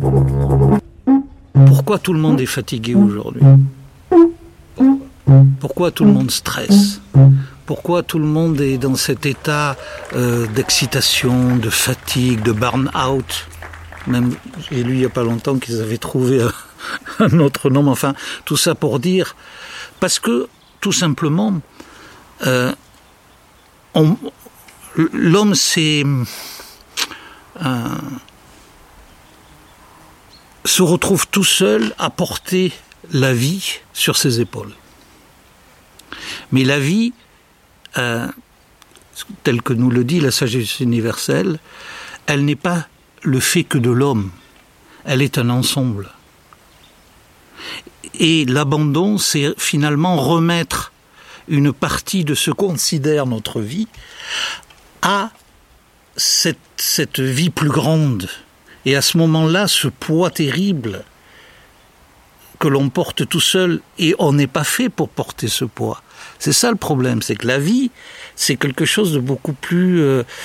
Pourquoi tout le monde est fatigué aujourd'hui ? Pourquoi tout le monde stresse ? Pourquoi tout le monde est dans cet état d'excitation, de fatigue, de burn-out ? Même, j'ai lu il n'y a pas longtemps qu'ils avaient trouvé un autre nom. Enfin, tout ça pour dire... Parce que, tout simplement, l'homme se retrouve tout seul à porter la vie sur ses épaules. Mais la vie, telle que nous le dit la sagesse universelle, elle n'est pas le fait que de l'homme, elle est un ensemble. Et l'abandon, c'est finalement remettre une partie de ce qu'on considère notre vie à cette vie plus grande. Et à ce moment-là, ce poids terrible que l'on porte tout seul, et on n'est pas fait pour porter ce poids. C'est ça le problème, c'est que la vie, c'est quelque chose de beaucoup plus...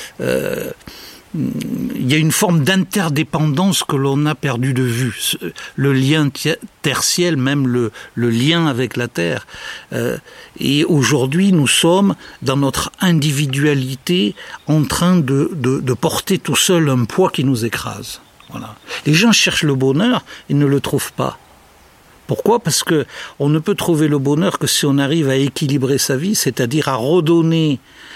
il y a une forme d'interdépendance que l'on a perdu de vue. Le lien tertiel, même le lien avec la terre. Et aujourd'hui, nous sommes, dans notre individualité, en train de porter tout seul un poids qui nous écrase. Voilà. Les gens cherchent le bonheur, ils ne le trouvent pas. Pourquoi ? Parce que on ne peut trouver le bonheur que si on arrive à équilibrer sa vie, c'est-à-dire à redonner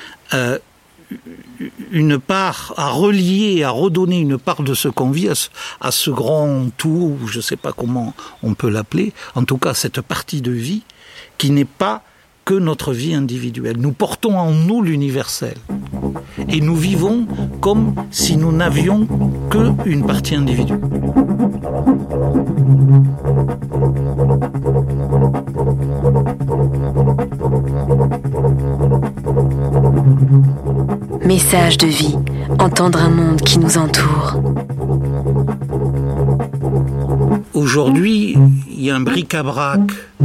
une part, à relier, à redonner une part de ce qu'on vit à ce grand tout, je ne sais pas comment on peut l'appeler, en tout cas cette partie de vie qui n'est pas que notre vie individuelle. Nous portons en nous l'universel et nous vivons comme si nous n'avions qu'une partie individuelle. Message de vie, entendre un monde qui nous entoure. Aujourd'hui, il y a un bric-à-brac,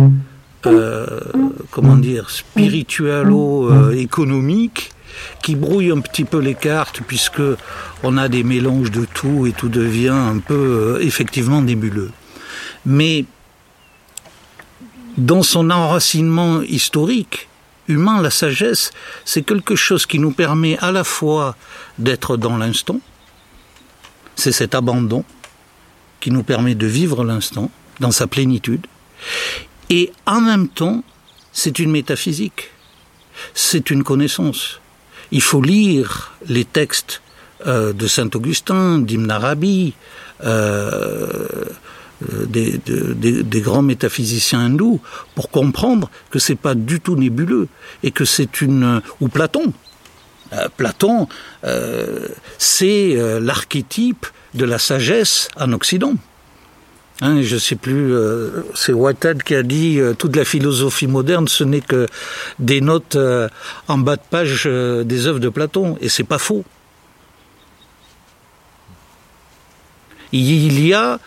spiritualo-économique, qui brouille un petit peu les cartes, puisque on a des mélanges de tout et tout devient un peu effectivement nébuleux. Mais dans son enracinement historique, humain, la sagesse, c'est quelque chose qui nous permet à la fois d'être dans l'instant, c'est cet abandon qui nous permet de vivre l'instant dans sa plénitude, et en même temps, c'est une métaphysique, c'est une connaissance. Il faut lire les textes de Saint-Augustin, d'Ibn Arabi, des grands métaphysiciens hindous, pour comprendre que c'est pas du tout nébuleux, et que c'est ou Platon. Platon, c'est l'archétype de la sagesse en Occident. Hein, je sais plus, c'est Whitehead qui a dit toute la philosophie moderne, ce n'est que des notes en bas de page des œuvres de Platon, et c'est pas faux. Il y a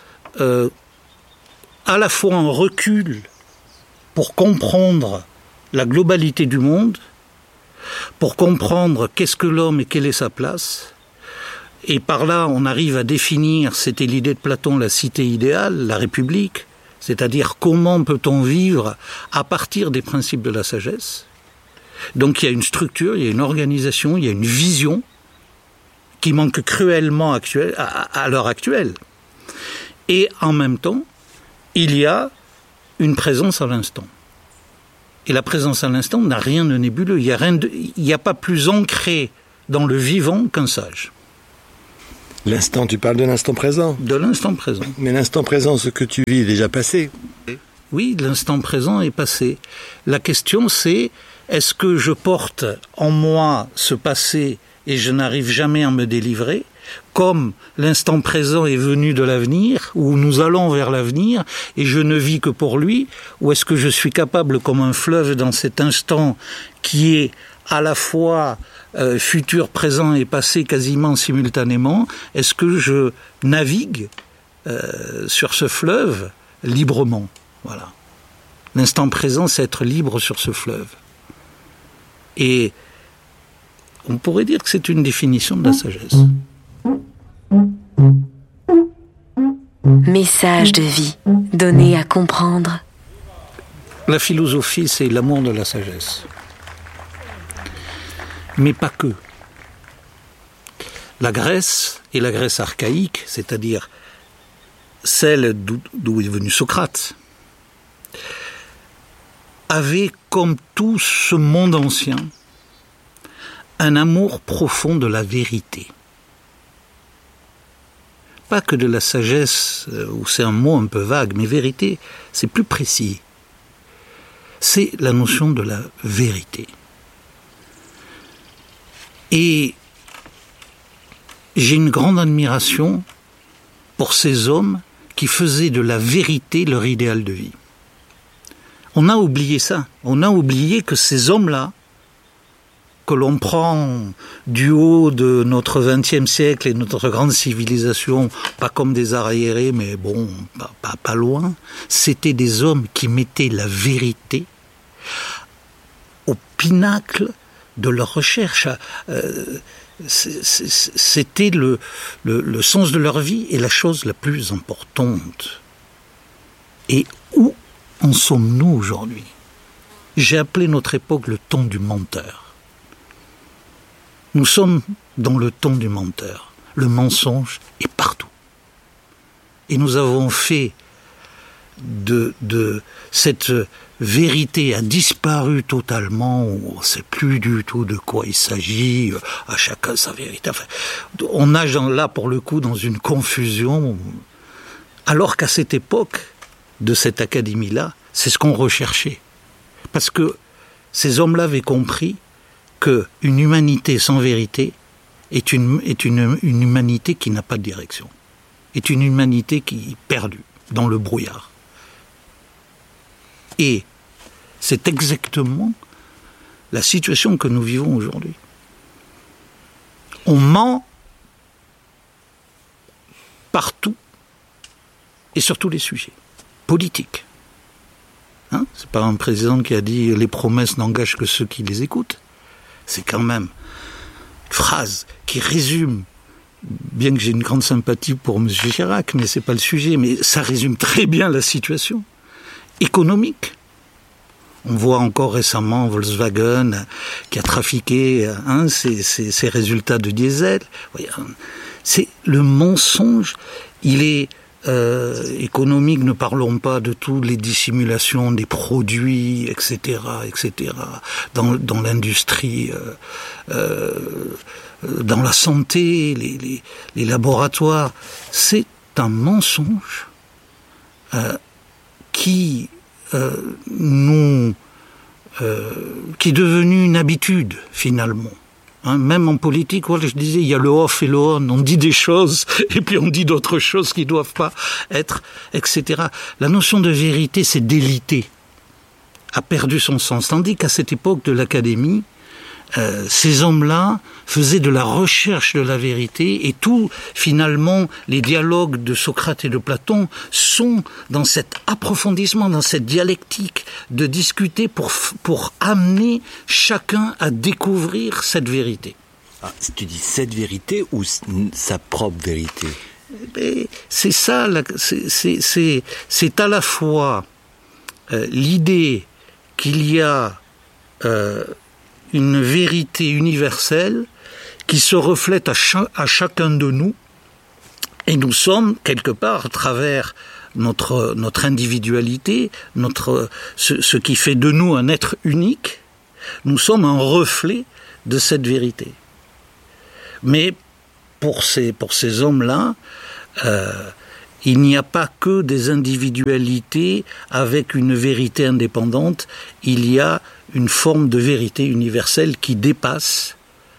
à la fois un recul pour comprendre la globalité du monde, pour comprendre qu'est-ce que l'homme et quelle est sa place. Et par là, on arrive à définir, c'était l'idée de Platon, la cité idéale, la République, c'est-à-dire comment peut-on vivre à partir des principes de la sagesse. Donc il y a une structure, il y a une organisation, il y a une vision qui manque cruellement à l'heure actuelle. Et en même temps, il y a une présence à l'instant. Et la présence à l'instant n'a rien de nébuleux. Il n'y a pas plus ancré dans le vivant qu'un sage. L'instant, tu parles de l'instant présent. De l'instant présent. Mais l'instant présent, ce que tu vis est déjà passé. Oui, l'instant présent est passé. La question c'est, est-ce que je porte en moi ce passé et je n'arrive jamais à me délivrer, comme l'instant présent est venu de l'avenir, où nous allons vers l'avenir, et je ne vis que pour lui, ou est-ce que je suis capable, comme un fleuve dans cet instant qui est à la fois futur, présent et passé quasiment simultanément, est-ce que je navigue sur ce fleuve librement ? Voilà. L'instant présent, c'est être libre sur ce fleuve. Et on pourrait dire que c'est une définition de la sagesse. Message de vie, donné à comprendre. La philosophie, c'est l'amour de la sagesse. Mais pas que. La Grèce, et la Grèce archaïque, c'est-à-dire celle d'où est venu Socrate, avait, comme tout ce monde ancien, un amour profond de la vérité. Pas que de la sagesse, où c'est un mot un peu vague, mais vérité, c'est plus précis. C'est la notion de la vérité. Et j'ai une grande admiration pour ces hommes qui faisaient de la vérité leur idéal de vie. On a oublié ça. On a oublié que ces hommes-là, que l'on prend du haut de notre XXe siècle et notre grande civilisation, pas comme des arriérés, mais bon, pas loin, c'était des hommes qui mettaient la vérité au pinacle de leur recherche. C'était le sens de leur vie et la chose la plus importante. Et où en sommes-nous aujourd'hui? J'ai appelé notre époque le temps du menteur. Nous sommes dans le temps du menteur. Le mensonge est partout. Et nous avons fait de cette vérité a disparu totalement, on ne sait plus du tout de quoi il s'agit, à chacun sa vérité. Enfin, on nage là pour le coup dans une confusion, alors qu'à cette époque de cette académie-là, c'est ce qu'on recherchait. Parce que ces hommes-là avaient compris qu'une humanité sans vérité est une humanité qui n'a pas de direction, est une humanité qui est perdue dans le brouillard. Et c'est exactement la situation que nous vivons aujourd'hui. On ment partout et sur tous les sujets politiques. Hein? C'est pas un président qui a dit « les promesses n'engagent que ceux qui les écoutent ». C'est quand même une phrase qui résume, bien que j'ai une grande sympathie pour M. Chirac, mais c'est pas le sujet, mais ça résume très bien la situation économique. On voit encore récemment Volkswagen qui a trafiqué ses résultats de diesel. C'est le mensonge, il est économique, ne parlons pas de toutes les dissimulations des produits, etc., dans l'industrie, dans la santé, les laboratoires. C'est un mensonge qui est devenu une habitude, finalement. Hein, même en politique, voilà, je disais, il y a le off et le on. On dit des choses, et puis on dit d'autres choses qui ne doivent pas être, etc. La notion de vérité, c'est délité, a perdu son sens. Tandis qu'à cette époque de l'académie, ces hommes-là faisaient de la recherche de la vérité, et tout, finalement, les dialogues de Socrate et de Platon sont dans cet approfondissement, dans cette dialectique de discuter pour amener chacun à découvrir cette vérité. Ah, tu dis cette vérité ou sa propre vérité? C'est ça, c'est à la fois l'idée qu'il y a une vérité universelle qui se reflète à chacun de nous, et nous sommes quelque part à travers notre individualité, ce qui fait de nous un être unique, nous sommes un reflet de cette vérité. Mais pour ces hommes-là, il n'y a pas que des individualités avec une vérité indépendante, il y a une forme de vérité universelle qui dépasse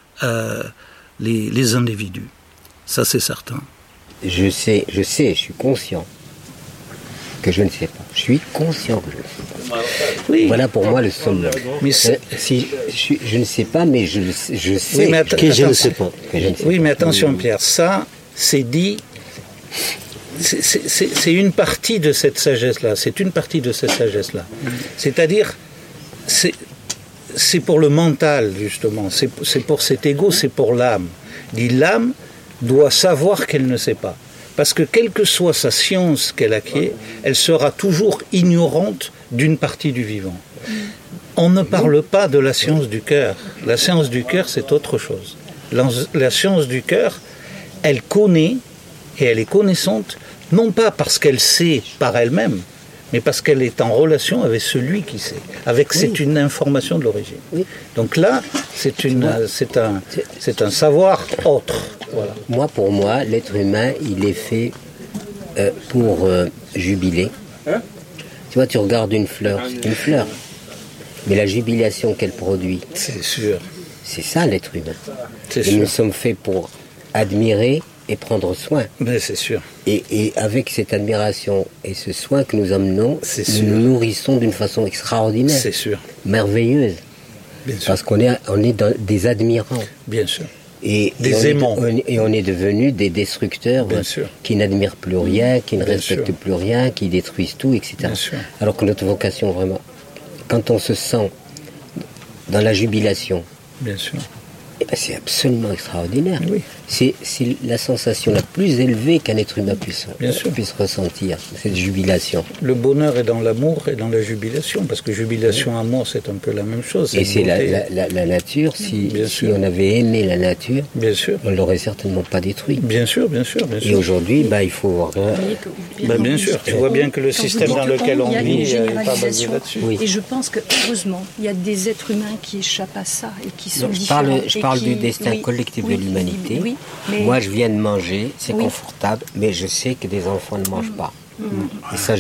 les individus. Ça, c'est certain. Je sais, je suis conscient que je ne sais pas. Je suis conscient que je ne sais pas. Oui. Voilà pour moi le summum. Mais je ne sais pas, mais je sais oui, que je ne sais pas. Oui, mais attention, Pierre, ça, c'est dit... C'est une partie de cette sagesse-là. C'est une partie de cette sagesse-là. C'est-à-dire, c'est pour le mental, justement. C'est pour cet ego, c'est pour l'âme. L'âme doit savoir qu'elle ne sait pas. Parce que quelle que soit sa science qu'elle acquiert, elle sera toujours ignorante d'une partie du vivant. On ne parle pas de la science du cœur. La science du cœur, c'est autre chose. La science du cœur, elle connaît et elle est connaissante, non pas parce qu'elle sait par elle-même, mais parce qu'elle est en relation avec celui qui sait. C'est une information de l'origine. Oui. Donc là, c'est un savoir autre. Voilà. Pour moi, l'être humain, il est fait pour jubiler. Tu vois, tu regardes une fleur, c'est une fleur. Mais la jubilation qu'elle produit, c'est sûr. C'est ça l'être humain. Nous sommes faits pour admirer et prendre soin. Mais c'est sûr. Et avec cette admiration et ce soin que nous emmenons, nous nous nourrissons d'une façon extraordinaire. C'est sûr. Merveilleuse. Bien sûr. Parce qu'on est des admirants. Bien sûr. Et aimants. Et on est devenus des destructeurs qui n'admirent plus rien, qui ne respectent plus rien, qui détruisent tout, etc. Bien sûr. Alors que notre vocation, vraiment, quand on se sent dans la jubilation, bien sûr, c'est absolument extraordinaire. Oui. C'est la sensation la plus élevée qu'un être humain puisse ressentir, cette jubilation. Le bonheur est dans l'amour et dans la jubilation, parce que jubilation, amour, c'est un peu la même chose. Et c'est la nature, si on avait aimé la nature, bien sûr, on ne l'aurait certainement pas détruit. Bien sûr, bien sûr. Bien sûr. Et aujourd'hui, il faut... bien sûr, tu vois bien que le système dans lequel on vit n'est pas basé là-dessus. Oui. Et je pense que, heureusement, il y a des êtres humains qui échappent à ça et qui sont différents. Je parle du destin collectif de l'humanité. Oui, mais... Moi, je viens de manger, c'est confortable, mais je sais que des enfants ne mangent pas. Et ça,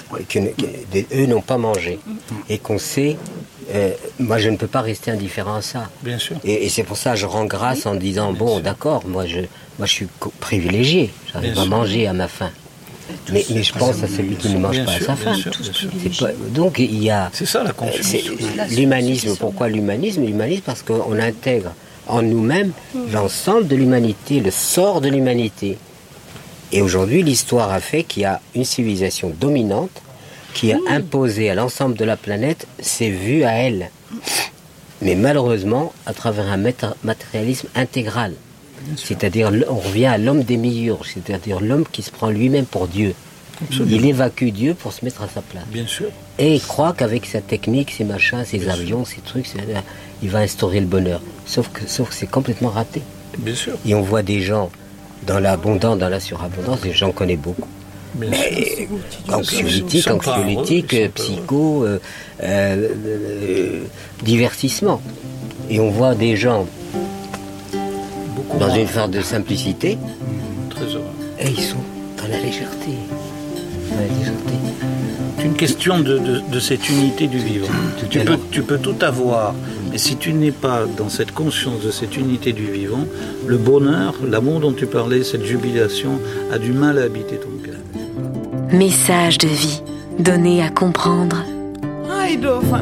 eux n'ont pas mangé. Et qu'on sait, moi, je ne peux pas rester indifférent à ça. Bien sûr. Et c'est pour ça que je rends grâce en disant, d'accord, moi, je suis privilégié, j'arrive à manger à ma faim. Mais je pense à celui qui ne mange pas à sa faim. Donc, il y a... C'est ça la conscience. L'humanisme, pourquoi l'humanisme ? L'humanisme parce qu'on intègre en nous-mêmes l'ensemble de l'humanité, le sort de l'humanité. Et aujourd'hui, l'histoire a fait qu'il y a une civilisation dominante qui a imposé à l'ensemble de la planète ses vues à elle. Mais malheureusement, à travers un matérialisme intégral. C'est-à-dire, on revient à l'homme démiurge, c'est-à-dire l'homme qui se prend lui-même pour Dieu. Absolument. Il évacue Dieu pour se mettre à sa place. Bien sûr. Et il croit qu'avec sa technique, ses machins, ses avions, ses trucs, il va instaurer le bonheur. Sauf que c'est complètement raté. Bien sûr. Et on voit des gens dans l'abondance, dans la surabondance, et j'en connais beaucoup. Anxiolytique, psycho, divertissement. Et on voit des gens dans une forme de simplicité, très heureux. Et ils sont dans la légèreté. C'est une question de cette unité du vivant. Tu peux tout avoir, mais si tu n'es pas dans cette conscience de cette unité du vivant, le bonheur, l'amour dont tu parlais, cette jubilation, a du mal à habiter ton cœur. Message de vie, donné à comprendre. Ai, Dofan,